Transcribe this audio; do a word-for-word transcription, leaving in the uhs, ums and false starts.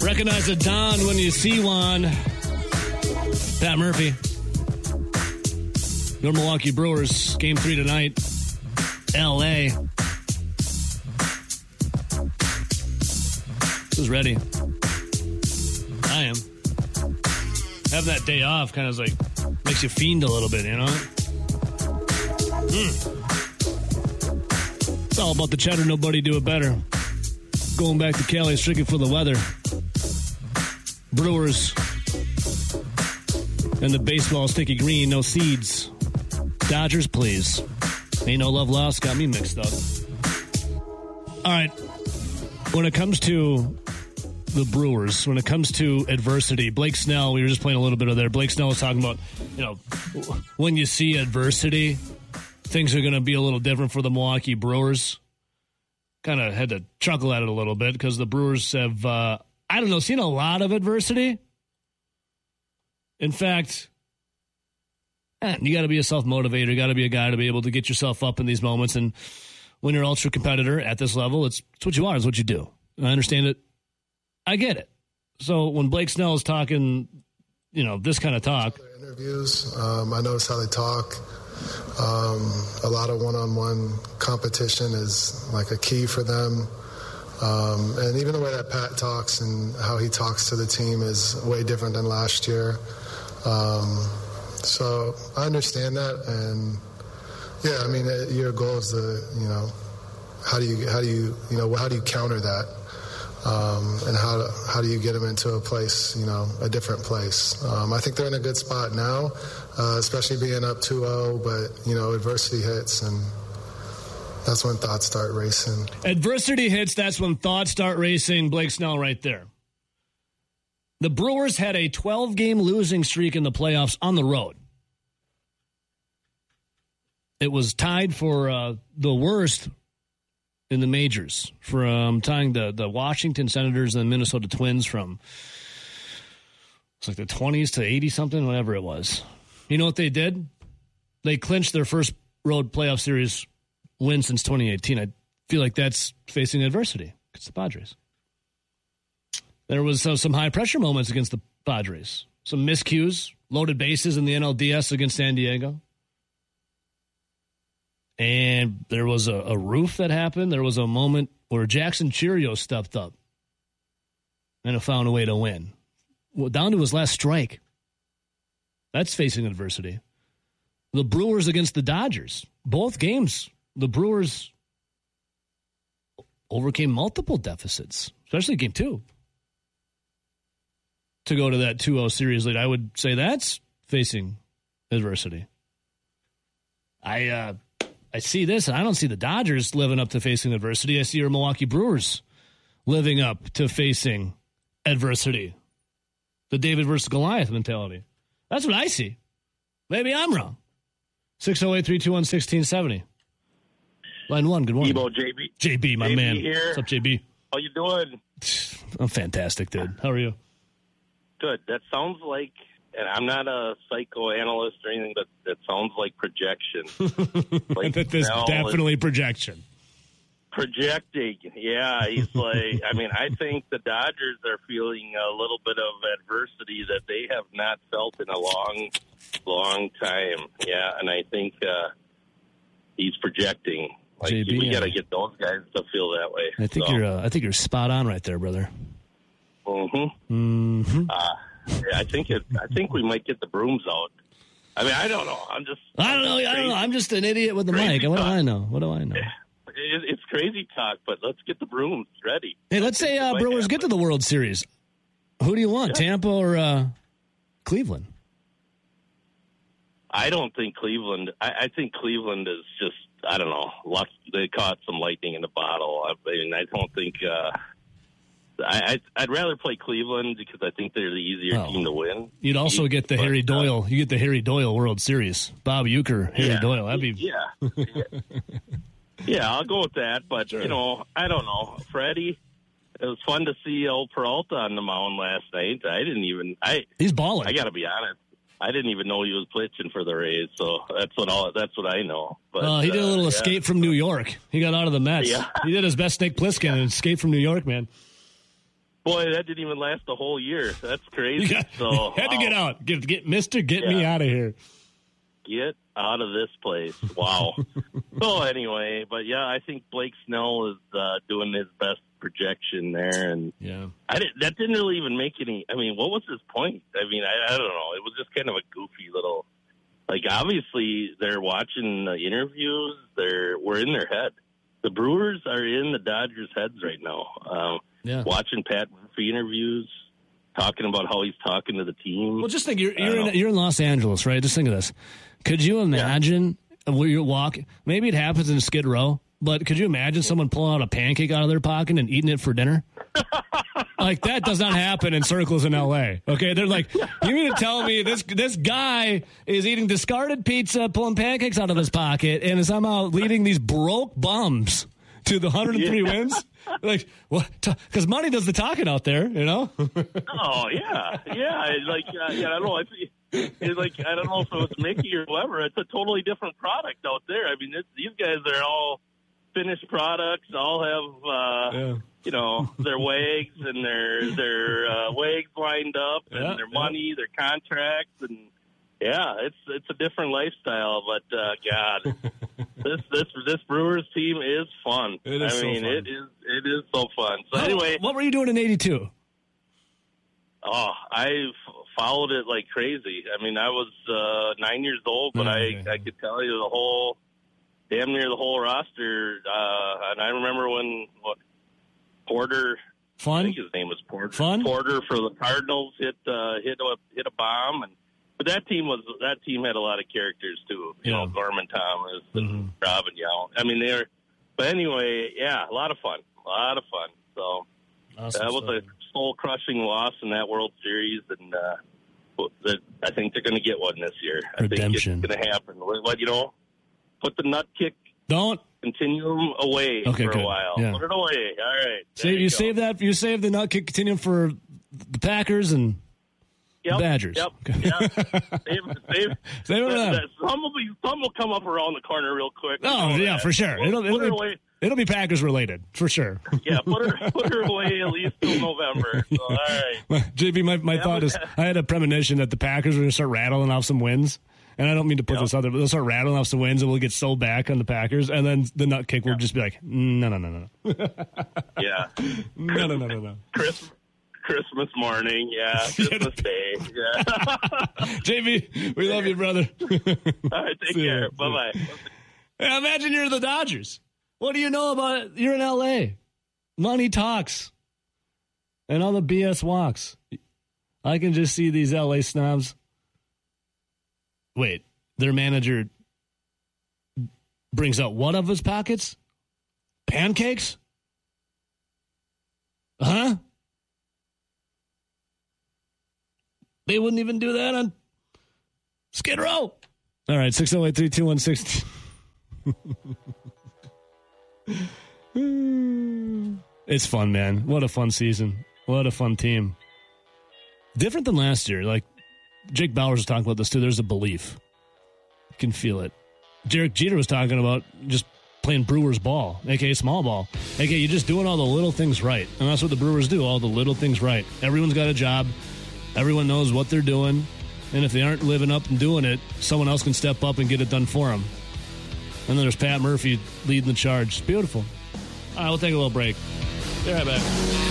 Recognize a Don when you see one. Pat Murphy. Your Milwaukee Brewers, game three tonight. L A. Who's ready? I am. Having that day off kind of like makes you fiend a little bit, you know? Mm. It's all about the cheddar. Nobody do it better. Going back to Cali, strictly for the weather. Brewers and the baseball sticky green, no seeds. Dodgers, please. Ain't no love lost. Got me mixed up. All right. When it comes to the Brewers, when it comes to adversity, Blake Snell, we were just playing a little bit of there. Blake Snell was talking about, you know, when you see adversity, things are going to be a little different for the Milwaukee Brewers. Kind of had to chuckle at it a little bit because the Brewers have, uh, I don't know, seen a lot of adversity. In fact, eh, you got to be a self-motivator. You got to be a guy to be able to get yourself up in these moments. And when you're an ultra competitor at this level, it's, it's what you are, it's what you do. And I understand it. I get it. So when Blake Snell is talking, you know, this kind of talk. Interviews, um, I notice how they talk. Um, a lot of one-on-one competition is like a key for them. Um, and even the way that Pat talks and how he talks to the team is way different than last year. Um, so I understand that. And yeah, I mean, your goal is to, you know, how do you, how do you, you know, how do you counter that? Um, and how how do you get them into a place, you know, a different place? Um, I think they're in a good spot now, uh, especially being up two oh, but, you know, adversity hits, and that's when thoughts start racing. Adversity hits, that's when thoughts start racing. Blake Snell right there. The Brewers had a twelve-game losing streak in the playoffs on the road. It was tied for uh, the worst in the majors, from tying the, the Washington Senators and the Minnesota Twins from it's like the twenties to eighty-something, whatever it was. You know what they did? They clinched their first road playoff series win since twenty eighteen. I feel like that's facing adversity. It's the Padres. There was uh, some high-pressure moments against the Padres. Some miscues, loaded bases in the N L D S against San Diego. And there was a, a roof that happened. There was a moment where Jackson Chirios stepped up and found a way to win. Well, down to his last strike. That's facing adversity. The Brewers against the Dodgers. Both games, the Brewers overcame multiple deficits, especially game two. To go to that two oh series lead, I would say that's facing adversity. I, uh... I see this, and I don't see the Dodgers living up to facing adversity. I see your Milwaukee Brewers living up to facing adversity. The David versus Goliath mentality. That's what I see. Maybe I'm wrong. six oh eight, three two one, one six seven zero. Line one, good morning. Ebo, J B. J B, my J B man. Here. What's up, J B? How you doing? I'm fantastic, dude. How are you? Good. That sounds like, and I'm not a psychoanalyst or anything, but that sounds like projection. Like that is definitely projection. Projecting. Yeah, he's like, I mean, I think the Dodgers are feeling a little bit of adversity that they have not felt in a long, long time. Yeah, and I think uh, he's projecting. Like, J B, we got to get those guys to feel that way. I think so. you're. Uh, I think you're spot on right there, brother. Mm-hmm. Mm-hmm. Uh, yeah, I think it. I think we might get the brooms out. I mean, I don't know. I'm just. I don't know. I don't know. I'm just an idiot with the mic. What do I know? What do I know? It, it's crazy talk, but let's get the brooms ready. Hey, let's say uh, Brewers get to the World Series. Who do you want, yeah. Tampa or uh, Cleveland? I don't think Cleveland. I, I think Cleveland is just. I don't know. Luck, they caught some lightning in the bottle. I mean, I don't think. Uh, I, I'd, I'd rather play Cleveland because I think they're the easier oh. team to win. You'd also get the but, Harry Doyle. Uh, you get the Harry Doyle World Series. Bob Uecker, Harry yeah, Doyle. That'd be yeah. yeah. Yeah, I'll go with that. But sure. you know, I don't know, Freddie. It was fun to see old Peralta on the mound last night. I didn't even. I he's balling. I got to be honest. I didn't even know he was pitching for the Rays, so that's what all. That's what I know. But uh, he did a little uh, escape yeah. from New York. He got out of the Mets. Yeah. He did his best Snake Plissken and escaped from New York, man. Boy, that didn't even last a whole year. That's crazy. You got, so had to wow. get out. Get, get Mister Get Yeah. me out of here. Get out of this place. Wow. So anyway, but yeah, I think Blake Snell is uh, doing his best projection there, and Yeah. I didn't, that didn't really even make any. I mean, what was his point? I mean, I, I don't know. It was just kind of a goofy little. Like, obviously, they're watching the interviews. They're we're in their head. The Brewers are in the Dodgers' heads right now. Um, Yeah. Watching Pat Murphy interviews, talking about how he's talking to the team. Well, just think, you're I you're don't in, know. you're in Los Angeles, right? Just think of this. Could you imagine where you walk? Maybe it happens in Skid Row, but could you imagine someone pulling out a pancake out of their pocket and eating it for dinner? Like, that does not happen in circles in L A. Okay, they're like, you mean to tell me this this guy is eating discarded pizza, pulling pancakes out of his pocket, and is somehow leading these broke bums to the one hundred three Yeah. wins? Like, what? Because money does the talking out there, you know? Oh yeah, yeah. It's like uh, yeah, I don't know. It's, it's like I don't know if it was Mickey or whoever. It's a totally different product out there. I mean, it's, these guys are all finished products. All have uh, Yeah. you know their wags and their their uh, wags lined up and Yeah, their yeah. money, their contracts, and yeah, it's it's a different lifestyle. But uh, God, this this this Brewers team is fun. It is I so mean, fun. it is it is so fun. So How- anyway. what were you doing in eighty-two? Oh, I f- followed it like crazy. I mean, I was uh, nine years old, but Okay. I, I could tell you the whole, damn near the whole roster. Uh, and I remember when what Porter, I Fun? think his name was Porter. Fun? Porter for the Cardinals hit uh, hit a hit a bomb, and but that team was that team had a lot of characters too. You Yeah. know, Gorman Thomas and Mhm. Robin Young. I mean, they're. But anyway, yeah, a lot of fun, a lot of fun. So. Awesome That was stuff. a soul-crushing loss in that World Series, and uh, well, that I think they're going to get one this year. I Redemption. think it's going to happen. What you know, put the nut kick Don't continuum away Okay, for good. a while. Yeah. Put it away. All right. There save, you go. save that. You save the nut kick continuum for the Packers and Yep, Badgers. Yep. Okay. Yep. Save, save, Save it for them. Some will be. Some will come up around the corner real quick. Oh You know yeah, that. for sure. Put, It'll, put her it'll, away. be, it'll be Packers related for sure. Yeah, put her put her away at least till November. So, all right. J P, my, my Yeah, thought but- is I had a premonition that the Packers were going to start rattling off some wins. And I don't mean to put Yep. this out there, but they'll start rattling off some wins and we'll get so back on the Packers. And then the nut kick will just be like, no, no, no, no, no. Yeah. No, no, no, no, no. Christmas, Christmas morning, yeah. Christmas Day, yeah. J P, we love you, brother. All right, take See ya. care. Bye bye. Hey, imagine you're the Dodgers. What do you know about it? You're in L A. Money talks. And all the B S walks. I can just see these L A snobs. Wait, their manager brings out what of his pockets? Pancakes? Huh? They wouldn't even do that on Skid Row. All right, six oh eight, three two one six. It's fun, man. What a fun season. What a fun team. Different than last year. Like, Jake Bowers was talking about this, too. There's a belief. You can feel it. Derek Jeter was talking about just playing Brewers ball, a k a small ball. a k a you're just doing all the little things right. And that's what the Brewers do, all the little things right. Everyone's got a job. Everyone knows what they're doing. And if they aren't living up and doing it, someone else can step up and get it done for them. And then there's Pat Murphy leading the charge. It's beautiful. All right, we'll take a little break. Be right back.